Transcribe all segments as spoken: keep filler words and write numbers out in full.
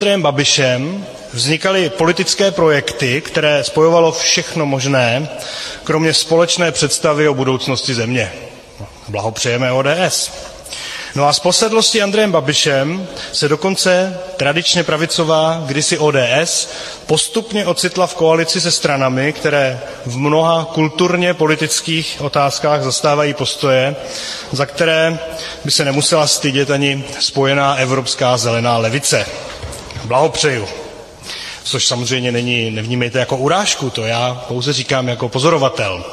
Andrejem Babišem vznikaly politické projekty, které spojovalo všechno možné, kromě společné představy o budoucnosti země. Blahopřejeme O D S. No a z posedlosti Andrejem Babišem se dokonce tradičně pravicová, kdysi O D S, postupně ocitla v koalici se stranami, které v mnoha kulturně politických otázkách zastávají postoje, za které by se nemusela stydět ani spojená evropská zelená levice. Blahopřeju. Což samozřejmě není, nevnímejte jako urážku, to já pouze říkám jako pozorovatel.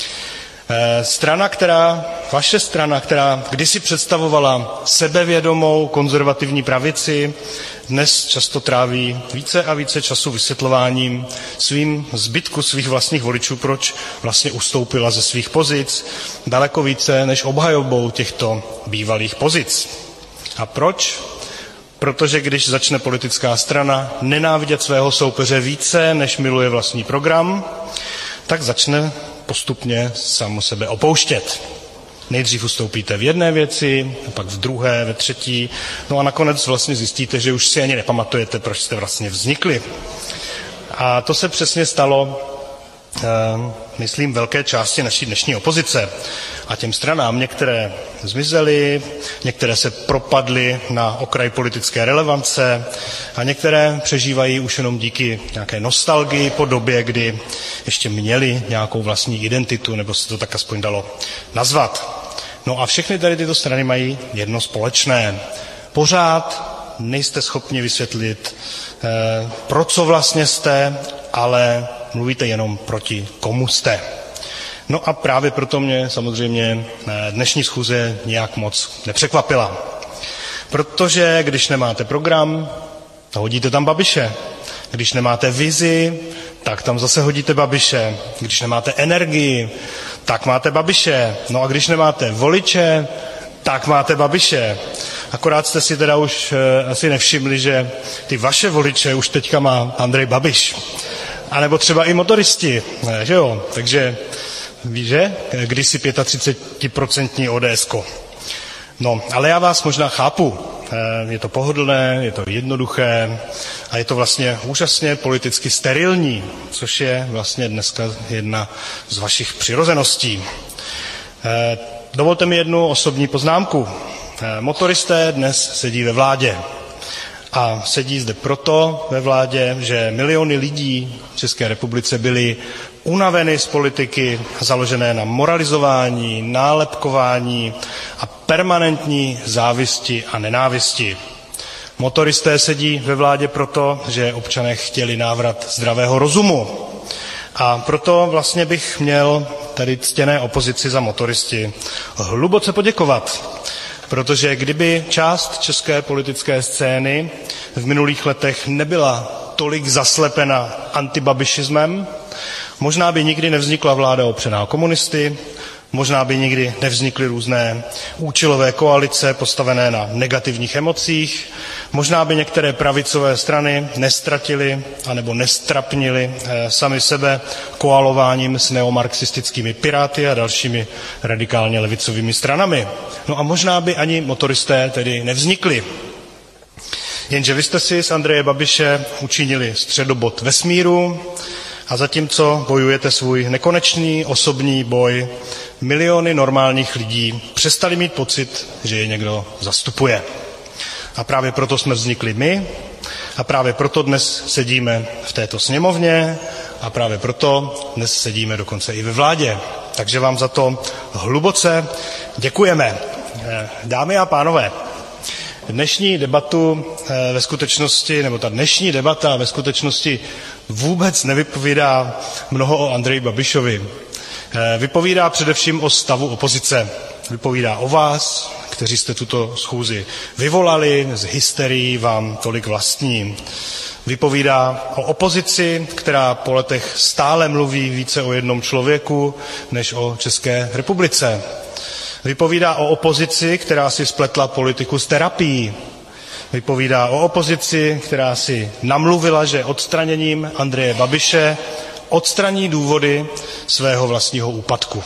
Strana, která, vaše strana, která kdysi představovala sebevědomou konzervativní pravici, dnes často tráví více a více času vysvětlováním svým zbytku svých vlastních voličů, proč vlastně ustoupila ze svých pozic, daleko více než obhajobou těchto bývalých pozic. A proč? Protože když začne politická strana nenávidět svého soupeře více, než miluje vlastní program, tak začne postupně samu sebe opouštět. Nejdřív ustoupíte v jedné věci, pak v druhé, ve třetí, no a nakonec vlastně zjistíte, že už si ani nepamatujete, proč jste vlastně vznikli. A to se přesně stalo, myslím, velké části naší dnešní opozice. A těm stranám některé zmizely, některé se propadly na okraj politické relevance a některé přežívají už jenom díky nějaké nostalgii po době, kdy ještě měli nějakou vlastní identitu, nebo se to tak aspoň dalo nazvat. No a všechny tady tyto strany mají jedno společné. Pořád nejste schopni vysvětlit, eh, pro co vlastně jste, ale mluvíte jenom proti komu jste. No a právě proto mě samozřejmě dnešní schůze nějak moc nepřekvapila. Protože když nemáte program, hodíte tam Babiše. Když nemáte vizi, tak tam zase hodíte Babiše. Když nemáte energii, tak máte Babiše. No a když nemáte voliče, tak máte Babiše. Akorát jste si teda už asi nevšimli, že ty vaše voliče už teďka má Andrej Babiš. A nebo třeba i motoristi, že jo? Takže víš, že? Kdysi třicetipětiprocentní ODSko. No, ale já vás možná chápu. Je to pohodlné, je to jednoduché a je to vlastně úžasně politicky sterilní, což je vlastně dneska jedna z vašich přirozeností. Dovolte mi jednu osobní poznámku. Motoristé dnes sedí ve vládě. A sedí zde proto ve vládě, že miliony lidí v České republice byly unaveny z politiky založené na moralizování, nálepkování a permanentní závisti a nenávisti. Motoristé sedí ve vládě proto, že občané chtěli návrat zdravého rozumu. A proto vlastně bych měl tady ctěné opozici za motoristy hluboce poděkovat. Protože kdyby část české politické scény v minulých letech nebyla tolik zaslepena antibabišismem, možná by nikdy nevznikla vláda opřená o komunisty, možná by nikdy nevznikly různé účelové koalice postavené na negativních emocích, možná by některé pravicové strany nestratily anebo nestrapnily sami sebe koalováním s neomarxistickými piráty a dalšími radikálně levicovými stranami. No a možná by ani motoristé tedy nevznikli. Jenže vy jste si z Andreje Babiše učinili středobod vesmíru a zatímco bojujete svůj nekonečný osobní boj, miliony normálních lidí přestali mít pocit, že je někdo zastupuje. A právě proto jsme vznikli my a právě proto dnes sedíme v této sněmovně a právě proto dnes sedíme dokonce i ve vládě. Takže vám za to hluboce děkujeme. Dámy a pánové, dnešní debatu ve skutečnosti, nebo ta dnešní debata ve skutečnosti vůbec nevypovídá mnoho o Andreji Babišovi. Vypovídá především o stavu opozice. Vypovídá o vás, kteří jste tuto schůzi vyvolali, z hysterií vám tolik vlastní. Vypovídá o opozici, která po letech stále mluví více o jednom člověku, než o České republice. Vypovídá o opozici, která si spletla politiku s terapií. Vypovídá o opozici, která si namluvila, že odstraněním Andreje Babiše odstraní důvody svého vlastního úpadku.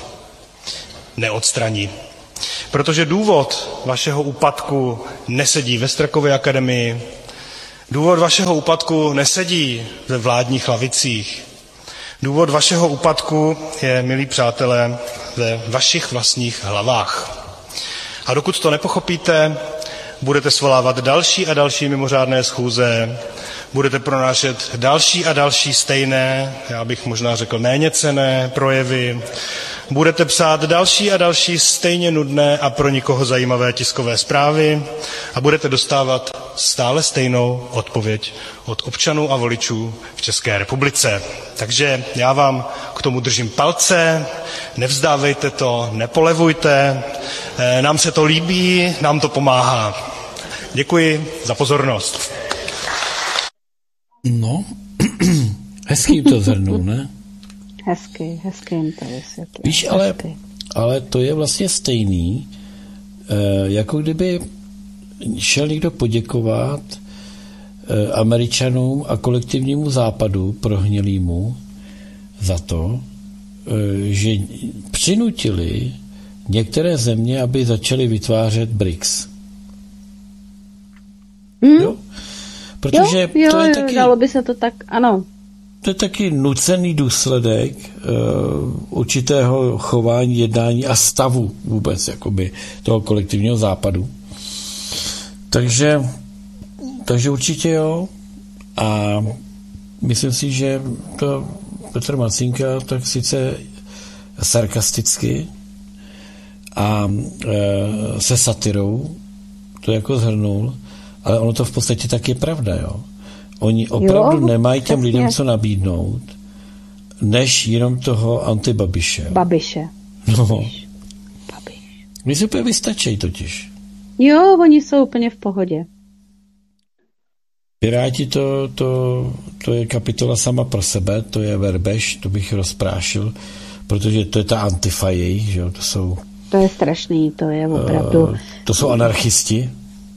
Neodstraní. Protože důvod vašeho úpadku nesedí ve Strakově akademii, Důvod vašeho úpadku nesedí ve vládních lavicích. Důvod vašeho úpadku je, milí přátelé, ve vašich vlastních hlavách. A dokud to nepochopíte, budete svolávat další a další mimořádné schůze, budete pronášet další a další stejné, já bych možná řekl méně cenné projevy, budete psát další a další stejně nudné a pro nikoho zajímavé tiskové zprávy a budete dostávat stále stejnou odpověď od občanů a voličů v České republice. Takže já vám k tomu držím palce, nevzdávejte to, nepolevujte, nám se to líbí, nám to pomáhá. Děkuji za pozornost. No, hezký to zhrnul, ne? Hezky, hezky jim to vysvětlil. Víš, ale, ale to je vlastně stejný, jako kdyby šel někdo poděkovat Američanům a kolektivnímu západu prohnilýmu za to, že přinutili některé země, aby začaly vytvářet B R I C S. Hmm? Jo? Protože jo, jo, to je taky, dalo by se to tak, ano. To je taky nucený důsledek uh, určitého chování, jednání a stavu vůbec jakoby toho kolektivního západu. Takže, takže určitě jo. A myslím si, že to Petr Macínka tak sice sarkasticky a uh, se satirou to jako zhrnul, ale ono to v podstatě tak je pravda, jo. Oni opravdu jo, nemají těm přesně lidem co nabídnout, než jenom toho antibabiše. Babiše. No. Babiš. Babiš. Oni si úplně vystačí totiž. Jo, oni jsou úplně v pohodě. Piráti to, to, to je kapitola sama pro sebe, to je verbež, to bych rozprášil, protože to je ta antifa jejich, že jo, to jsou... To je strašný, to je opravdu... Uh, to jsou anarchisti.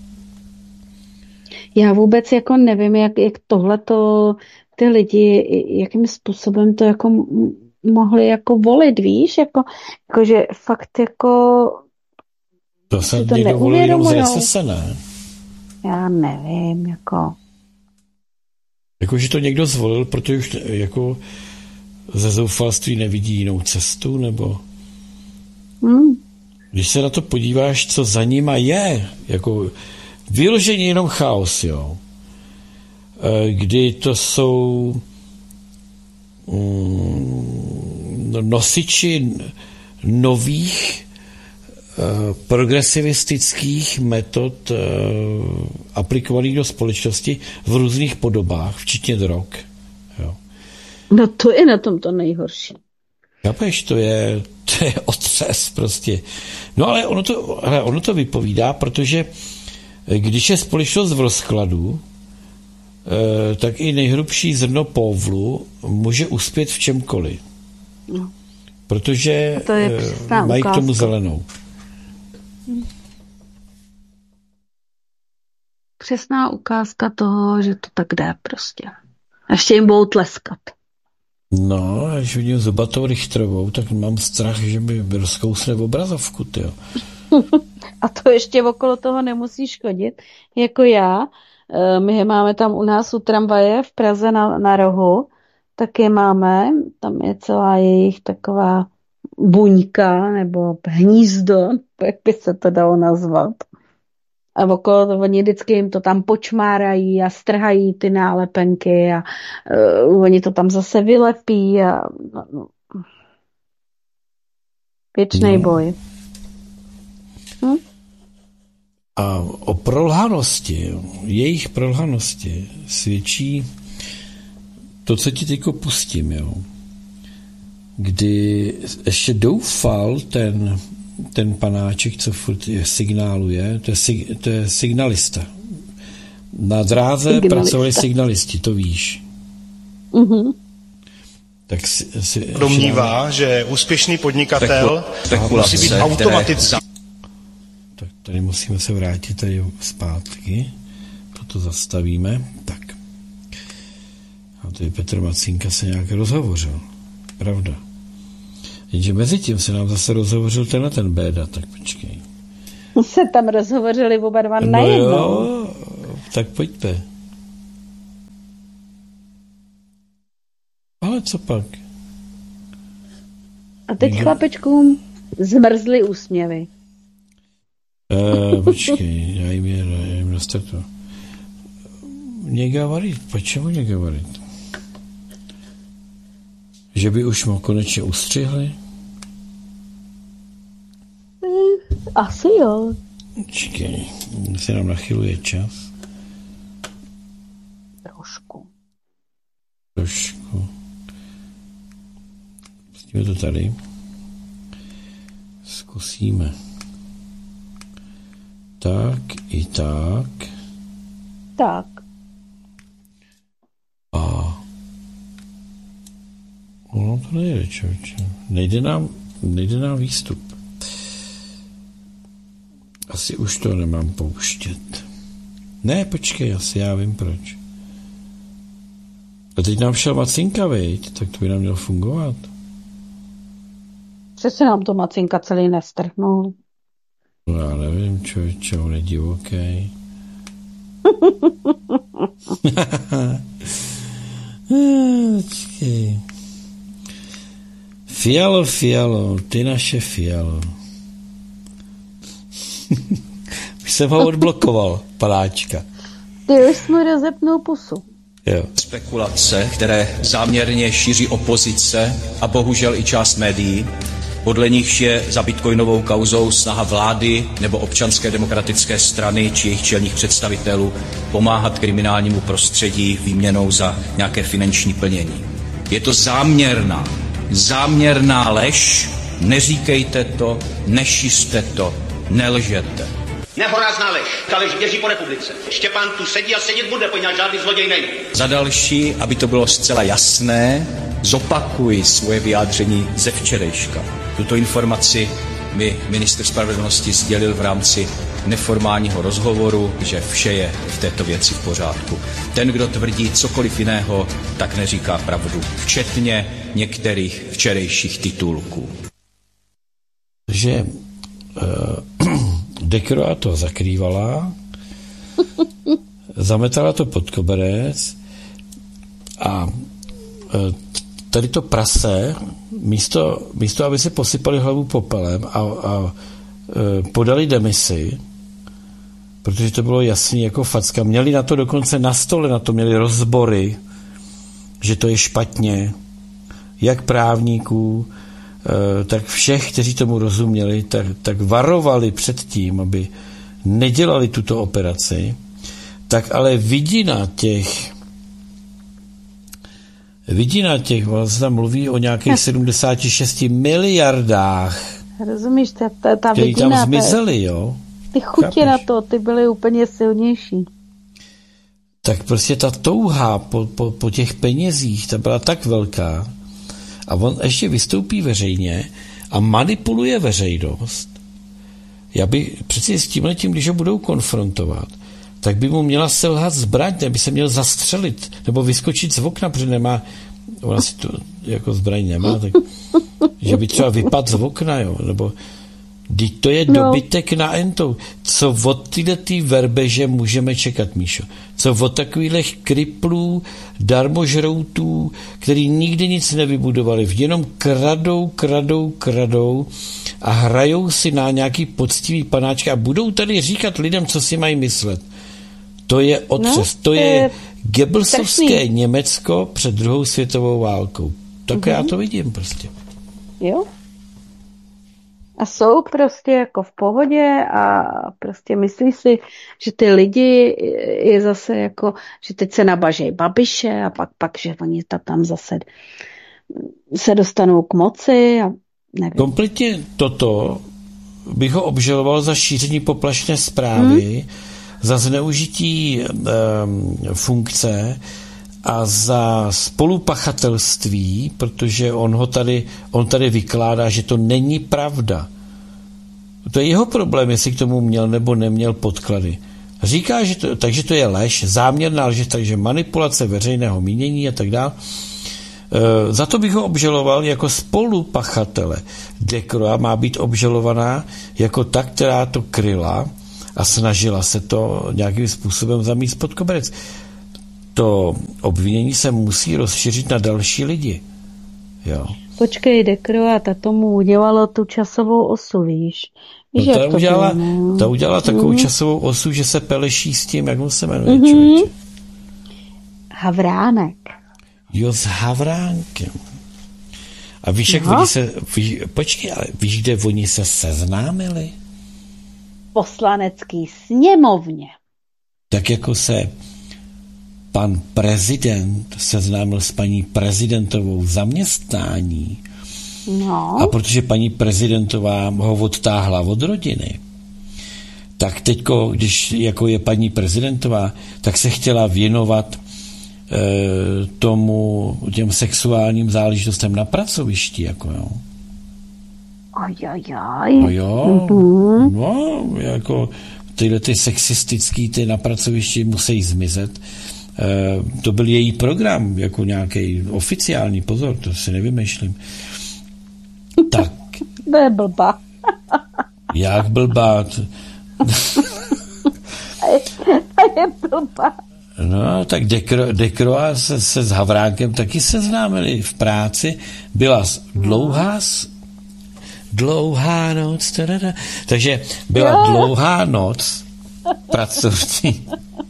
Já vůbec jako nevím, jak, jak tohleto ty lidi, jakým způsobem to jako mohli jako volit, víš, jako, jako že fakt jako to se to někdo volil jenom z recese, ne? Já nevím, jako jako, že to někdo zvolil, protože už jako ze zoufalství nevidí jinou cestu, nebo hmm. Když se na to podíváš, co za nima je, jako vyloženě jenom chaos, jo. Kdy to jsou mm, nosiči nových progresivistických metod aplikovaných do společnosti v různých podobách, včetně drog. Jo. No to je na tom to nejhorší. Chápeš, to je, to je otřes prostě. No ale ono to, ale ono to vypovídá, protože když je společnost v rozkladu, tak i nejhrubší zrno povlu může uspět v čemkoliv. No. Protože to je mají k tomu zelenou. Přesná ukázka toho, že to tak jde prostě. Ještě jim budou tleskat. No, až vidím zubatou Richtrovou, tak mám strach, že mi rozkousne v obrazovku, tyjo. A to ještě okolo toho nemusí škodit. Jako já, my je máme tam u nás u tramvaje v Praze na, na rohu, tak je máme, tam je celá jejich taková buňka nebo hnízdo, jak by se to dalo nazvat. A okolo toho oni vždycky jim to tam počmárají a strhají ty nálepenky a uh, oni to tam zase vylepí a no, no. Věčnej no. boj. Hm? A o prolhanosti, jejich prolhanosti svědčí to, co ti teďko pustím, jo. Kdy ještě doufal ten, ten panáček, co furt je, signáluje, to je, to je signalista. Na dráze signalista. Pracovali signalisti, to víš. Mhm. Tak si, si, domnívá, nám... že úspěšný podnikatel tak, musí být automaticky. Tak tady musíme se vrátit tady zpátky. Toto zastavíme. Tak. A tady Petr Macínka se nějak rozhovořil. Pravda. Jenže mezi tím se nám zase rozhovořil tenhle ten béda, tak počkej. Se tam rozhovořili oba dva najednou. No jo, tak pojďte. a co pak? A teď Někdo... chlapečkům zmrzly úsměvy. Uh, počkej, já jim, je, já jim nastartu. Не говорит. Почему не говорит? Že by už mu konečně ustřihli? Asi jo. Počkej, se nám nachyluje čas. Trošku. Trošku. Pustíme to tady. Zkusíme. Tak i tak. Tak. A ono to nejde, člověče. Nejde nám, nejde nám výstup. Asi už to nemám pouštět. Ne, počkej, asi já vím proč. A teď nám šel Macinka, viď? Tak to by nám mělo fungovat. Přece nám to Macinka celý nestrhnul. No já nevím, člověče, on je divoký. Počkej. Fialo, Fialo, ty naše Fialo. Už jsem ho odblokoval, panáčka. Ty už jsi mu rozepnul pusu. Jo. Spekulace, které záměrně šíří opozice a bohužel i část médií, podle nichž je za bitcoinovou kauzou snaha vlády nebo občanské demokratické strany či jejich čelních představitelů pomáhat kriminálnímu prostředí výměnou za nějaké finanční plnění. Je to záměrná, záměrná lež, neříkejte to, nešiřte to, nelžete. Nehorázná lež, ta lež běží po republice. Štěpán tu sedí a sedět bude, poněvadž žádný zloděj není. Za další, aby to bylo zcela jasné, zopakuji svoje vyjádření ze včerejška. Tuto informaci mi ministr spravedlnosti sdělil v rámci neformálního rozhovoru, že vše je v této věci v pořádku. Ten, kdo tvrdí cokoliv jiného, tak neříká pravdu, včetně některých včerejších titulků. Že uh, Dekroa to zakrývala, zametala to pod koberec a uh, tady to prase, místo, místo aby si posypali hlavu popelem a, a e, podali demisi, protože to bylo jasný jako facka, měli na to dokonce na stole, na to měli rozbory, že to je špatně, jak právníků, e, tak všech, kteří tomu rozuměli, tak, tak varovali před tím, aby nedělali tuto operaci, tak ale vidina těch Vidina těch, vlastně tam mluví o nějakých sedmdesáti šesti miliardách. Rozumíš, ta, ta, ta který vidina, tam zmizely, jo? Ty chutě Chápeš? Na to, ty byly úplně silnější. Tak prostě ta touha po, po, po těch penězích, ta byla tak velká a on ještě vystoupí veřejně a manipuluje veřejnost. Já bych přeci s tímhletím, když ho budou konfrontovat, tak by mu měla selhat zbraň, nebo by se měl zastřelit, nebo vyskočit z okna, protože nemá, ona si to jako zbraň nemá, tak že by třeba vypadl z okna, jo, nebo teď to je no. dobytek na entou. Co od tyhle verbeže můžeme čekat, Míšo? Co od takových kriplů, darmožroutů, který nikdy nic nevybudovali, jenom kradou, kradou, kradou a hrajou si na nějaký poctivý panáčky a budou tady říkat lidem, co si mají myslet. To je otřes. No, to je Goebbelsovské strašný. Německo před druhou světovou válkou. Tak mm-hmm. já to vidím prostě. Jo. A jsou prostě jako v pohodě a prostě myslí si, že ty lidi je zase jako, že teď se nabažejí Babiše a pak, pak že oni tam zase se dostanou k moci a nevím. Kompletně toto bych ho obžaloval za šíření poplašné zprávy, hmm? za zneužití um, funkce a za spolupachatelství, protože on ho tady, on tady vykládá, že to není pravda. To je jeho problém, jestli k tomu měl nebo neměl podklady. Říká, že to, takže to je lež, záměrná lež, takže manipulace veřejného mínění a tak dále. E, za to bych ho obžaloval jako spolupachatele. Dekroa má být obžalovaná jako ta, která to kryla a snažila se to nějakým způsobem zamít pod koberec. To obvinění se musí rozšířit na další lidi. Jo. Počkej, Dekro, a ta tomu udělalo tu časovou osu, víš? víš No ta, to udělala, bylo, ta udělala takovou mm. časovou osu, že se peleší s tím, jak on se jmenuje, Mm-hmm. člověče. Havránek. Jo, s Havránkem. A víš, jak no. oni se, víš, počkej, ale víš, kde oni se seznámili? Poslanecký sněmovně. Tak jako se pan prezident seznámil s paní prezidentovou zaměstnání. No. A protože paní prezidentová ho odtáhla od rodiny, tak teďko, když jako je paní prezidentová, tak se chtěla věnovat e, tomu, těm sexuálním záležitostem na pracovišti, jako jo. Ajajaj. No jo, Mm-hmm. no, jako tyhle ty sexistický ty na pracovišti musí zmizet. E, to byl její program, jako nějaký oficiální, pozor, to si nevymýšlím. Tak. To je blbá. Jak blbá? To je blbá. No, tak Dekro, Dekroa se, se s Havránkem taky seznámili v práci. Byla dlouhá dlouhá noc. Tadada. Takže byla jo. dlouhá noc pracovní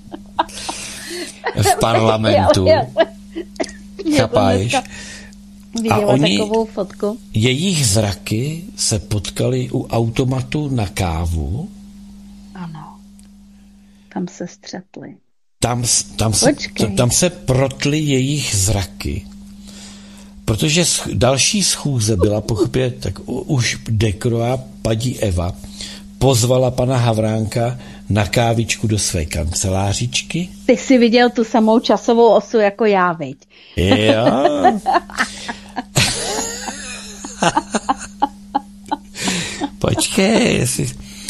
v parlamentu. Chápáš? A oni, takovou fotku. jejich zraky se potkali u automatu na kávu. Ano. Tam se střetli. Tam, tam, se, tam se protly jejich zraky. Protože sch, další schůze byla pochopě, tak u, už Dekroa, paní Eva, pozvala pana Havránka na kávičku do své kancelářičky. Ty jsi viděl tu samou časovou osu jako já, viď? Jo. Počkej, jestli...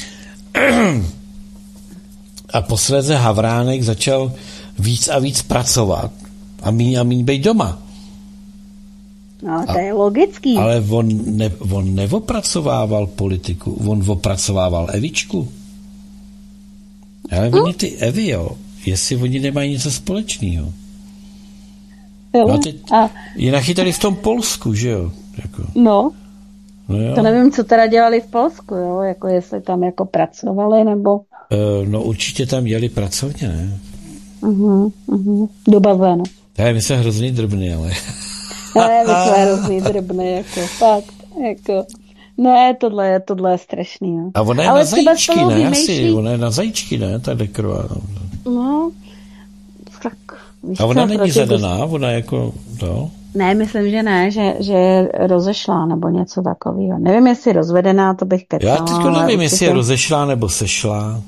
A posledně Havránek začal víc a víc pracovat a míň a míň být doma. No, to a, je logický. Ale on, ne, on neopracovával politiku, on opracovával Evičku. Ale hm? oni ty Evy, jo, jestli oni nemají něco společného. No teď a... je nachytali v tom Polsku, že jo? Jako. No. No jo. To nevím, co teda dělali v Polsku, jo? Jako jestli tam jako pracovali, nebo... Uh, no určitě tam jeli pracovně, ne? Uh-huh, uh-huh. Do bazénu. Tak my jsme hrozný drobný, ale... Ne, my jsme hrozný drobný, jako fakt, jako... Ne, tohle je, tohle je strašný, jo. A ona je ale na zajíčky, ne? Asi, ona je na zajíčky, ne? Ta Dekroa. No, tak... A ona není zadaná, ona jako to... Ne, myslím, že ne, že, že je rozešlá nebo něco takového. Nevím, jestli je rozvedená, to bych kecala. Já teďko nevím, jestli je rozešlá nebo sešlá.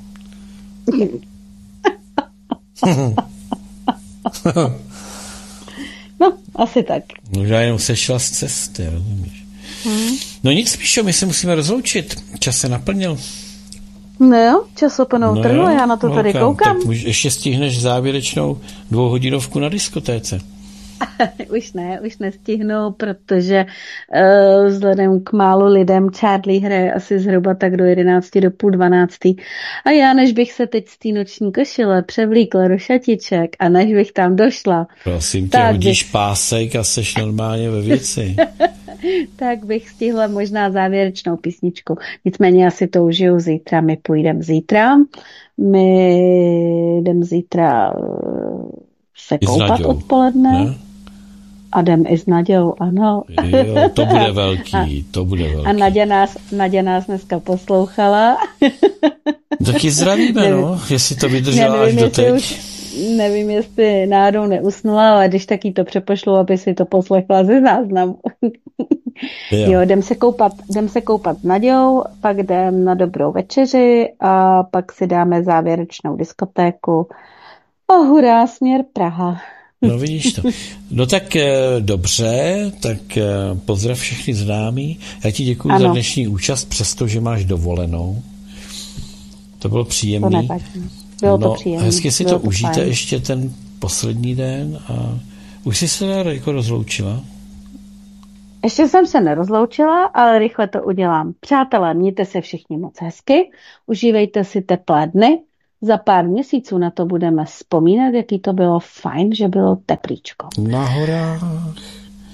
No, asi tak. Možná jenom sešla z cesty, rozumíš. Hmm. No nic, Píšo, my se musíme rozloučit. Čas se naplnil. No jo, čas oponou no trhu, já na to tady okay. koukám. Tak můž, ještě stihneš závěrečnou dvouhodinovku na diskotéce. Už ne, už nestihnu, protože uh, vzhledem k málu lidem Charlie hraje asi zhruba tak do jedenácti, do půl dvanácti. A já, než bych se teď z té noční košile převlíkla do šatiček a než bych tam došla... Prosím tě, hodíš bych... pásek a seš normálně ve věci. Tak bych stihla možná závěrečnou písničku. Nicméně asi to užiju zítra. My půjdeme zítra. My jdem zítra se koupat odpoledne. Ne? A jdem i s Nadějou, ano. Jo, to bude velký, to bude velký. A Naděja nás, Naděja nás dneska poslouchala. Taky zdravíme, no, jestli to vydržela nevím, až do teď. Už, nevím, jestli náhodou neusnula, ale když taky to přepošlu, aby si to poslechla ze záznamu. Jo, jo jdem se koupat, jdem se koupat s Nadějou, pak jdem na dobrou večeři a pak si dáme závěrečnou diskotéku. A hurá, směr Praha. No vidíš to. No tak e, dobře, tak e, pozdrav všechny známí. Já ti děkuji ano. za dnešní účast, přestože máš dovolenou. To bylo příjemné. To nevadí. Bylo no, to příjemné. Hezky si bylo to, to užijte fajn. Ještě ten poslední den a už jsi se jako rozloučila? Ještě jsem se nerozloučila, ale rychle to udělám. Přátelé, mějte se všichni moc hezky, užívejte si teplé dny. Za pár měsíců na to budeme vzpomínat, jaký to bylo fajn, že bylo teplíčko. Na horách.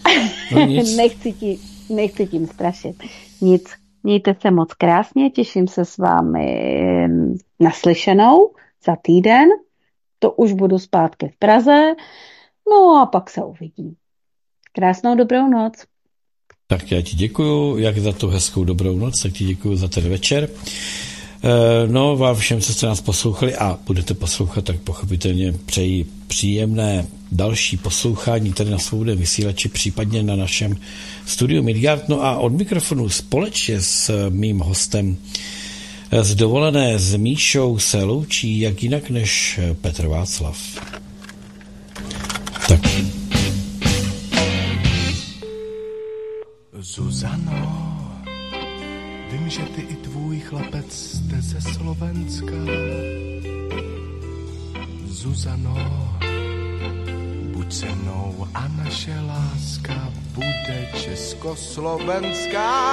No nic. nechci, tím, nechci tím strašit. Nic. Mějte se moc krásně, těším se s vámi naslyšenou za týden. To už budu zpátky v Praze. No a pak se uvidí. Krásnou dobrou noc. Tak já ti děkuju, jak za tu hezkou dobrou noc, tak ti děkuju za ten večer. No, vám všem, co jste nás poslouchali a budete poslouchat, tak pochopitelně přeji příjemné další poslouchání tady na Svobodném vysílači, případně na našem studiu Midgard. No a od mikrofonu společně s mým hostem z dovolené s Míšou se loučí jak jinak než Petr Václav. Tak. Zuzano, vím, že ty i tvůj chlapec jste ze Slovenska. Zuzano, buď se mnou a naše láska bude československá.